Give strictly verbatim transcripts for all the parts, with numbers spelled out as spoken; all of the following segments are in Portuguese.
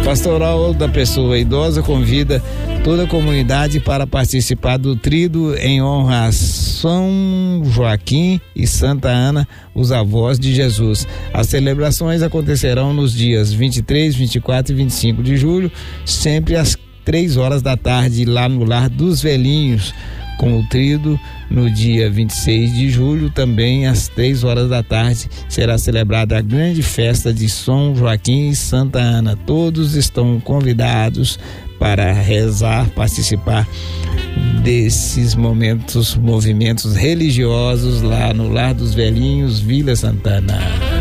Pastoral da Pessoa Idosa convida toda a comunidade para participar do Tríduo em honra a São Joaquim e Santa Ana, os avós de Jesus. As celebrações acontecerão nos dias vinte e três, vinte e quatro e vinte e cinco de julho, sempre às três horas da tarde, lá no Lar dos Velhinhos, com o Tríduo. No dia vinte e seis de julho, também às três horas da tarde, será celebrada a grande festa de São Joaquim e Santa Ana. Todos estão convidados para rezar, participar desses momentos, movimentos religiosos lá no Lar dos Velhinhos, Vila Santana.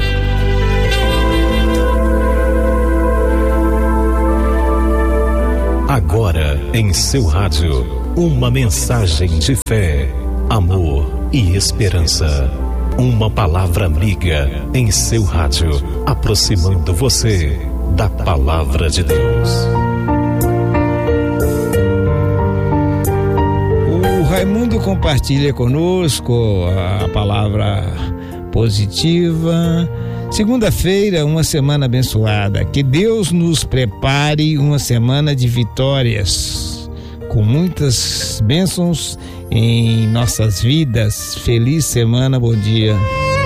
Agora em seu rádio, uma mensagem de fé, amor e esperança. Uma palavra amiga em seu rádio, aproximando você da palavra de Deus. O Raimundo compartilha conosco a palavra positiva. Segunda-feira, uma semana abençoada. Que Deus nos prepare uma semana de vitórias, com muitas bênçãos em nossas vidas. Feliz semana, bom dia.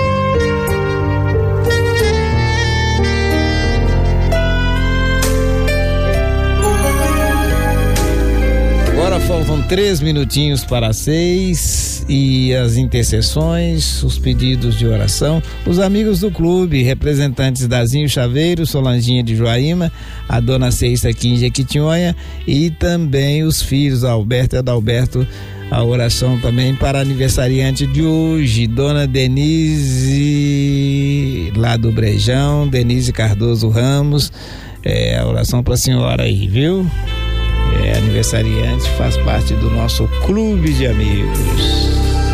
Agora faltam três minutinhos para seis e as intercessões, os pedidos de oração, os amigos do clube, representantes Dazinho Chaveiro, Solanginha de Joaíma, a dona Ceissa aqui em Jequitinhonha e também os filhos Alberto e Adalberto. A oração também para a aniversariante de hoje, dona Denise, lá do Brejão, Denise Cardoso Ramos. É a oração para a senhora aí, viu? É aniversariante, faz parte do nosso clube de amigos.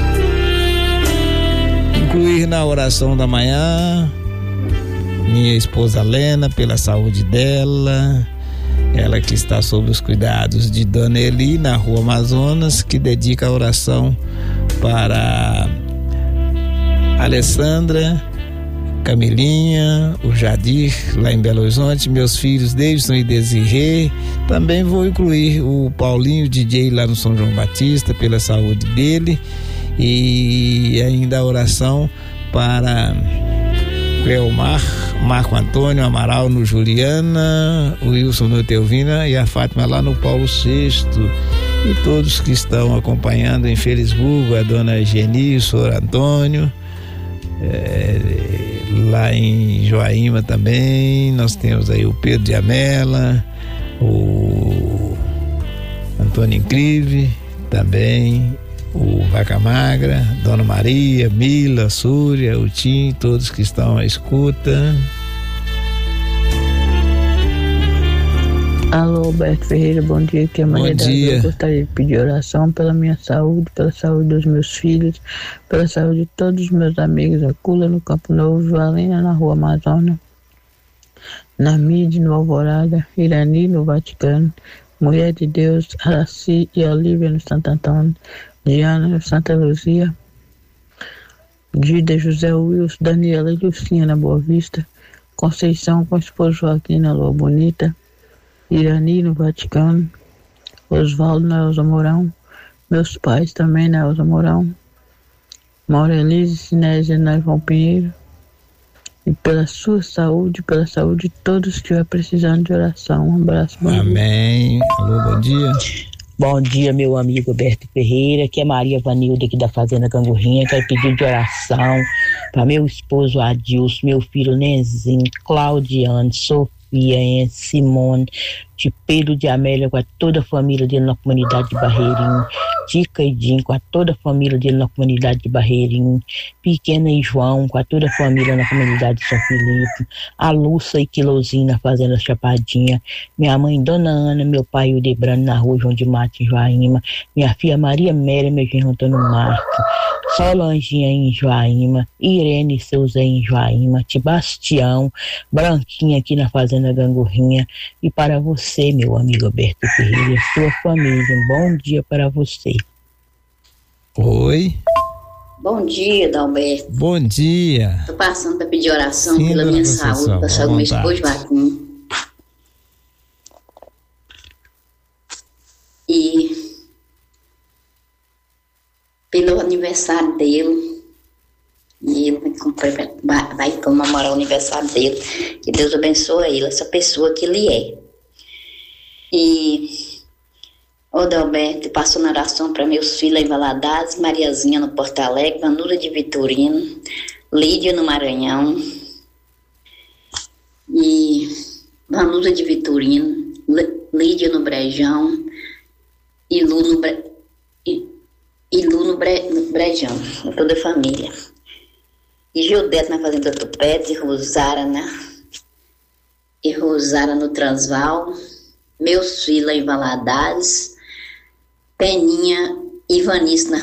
Incluir na oração da manhã minha esposa Lena, pela saúde dela, ela que está sob os cuidados de Dona Eli, na Rua Amazonas, que dedica a oração para Alessandra, Camilinha, o Jadir, lá em Belo Horizonte, meus filhos Davidson e Desirê. Também vou incluir o Paulinho D J lá no São João Batista, pela saúde dele, e ainda a oração para Cleomar, Marco Antônio Amaral no Juliana, o Wilson no Teuvina e a Fátima lá no Paulo sexto, e todos que estão acompanhando em Felisburgo, a dona Geni, o senhor Antônio, é, lá em Joaíma também nós temos aí o Pedro de Amela, o Antônio Inclive também, o Vaca Magra, Dona Maria, Mila, Súria, o Tim, todos que estão à escuta. Alô, Alberto Ferreira, bom dia, aqui é a Maria da Silva. Eu gostaria de pedir oração pela minha saúde, pela saúde dos meus filhos, pela saúde de todos os meus amigos, a Cula no Campo Novo, Joalina na Rua Amazônia, Namide no Alvorada, Irani no Vaticano, Mulher de Deus, Araci e Olívia no Santo Antônio, Diana no Santa Luzia, Gida, José Wilson, Daniela e Lucinha na Boa Vista, Conceição com o esposo Joaquim na Lua Bonita, Irani no Vaticano, Osvaldo na Elza Mourão, meus pais também na Elza Mourão, Maurelise Sinésia na João Pinheiro, e pela sua saúde, pela saúde de todos que estiver precisando de oração. Um abraço. Bom Amém. Dia. Alô, bom dia. Bom dia, meu amigo Alberto Ferreira, que é Maria Vanilda aqui da Fazenda Gangorrinha. Quero pedir de oração para meu esposo Adilson, meu filho Nenzinho, Claudiane, Sofia, Simone, de Pedro de Amélia, com a toda a família dele na comunidade de Barreirinho, Tica e Dinho, com a toda a família dele na comunidade de Barreirinho, Pequena e João, com a toda a família na comunidade de São Filipe, a Lúcia e Quilozinho na Fazenda Chapadinha, minha mãe Dona Ana, meu pai Ildebrando na Rua João de Matos em Joaíma, minha filha Maria Méria, meu genro Antônio Marco, Solanginha em Joaíma, Irene Souza em Joaíma, Tibastião, Branquinha aqui na Fazenda Gangorrinha, e para você, meu amigo Alberto Ferreira, sua família, um bom dia para você. Oi. Bom dia, Dalberto. Bom dia. Tô passando para pedir oração Sim, pela minha saúde, saúde, para saúde do meu esposo Joaquim. aniversário dele. E ele vai, vai comemorar o aniversário dele. Que Deus abençoe ele, essa pessoa que ele é. E o Adalberto passou na oração para meus filhos em Valadares, Mariazinha no Porto Alegre, Vanura de Vitorino, Lídia no Maranhão, e Vanura de Vitorino, Lídia no Brejão, e Lu no, Bre... e, e Lu no, Bre... no Brejão, toda a família. E Gilberto na Fazenda Tupete, e Rosara, na... e Rosara no Transval, meus filhos em Valadares, Peninha e Vanice na